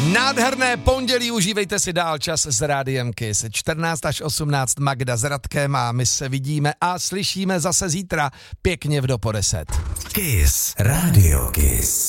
Nádherné pondělí, užívejte si dál čas s Rádiem Kiss. 14 až 18 Magda s Radkem a my se vidíme a slyšíme zase zítra pěkně v do po 10. Kiss, Radio Kiss.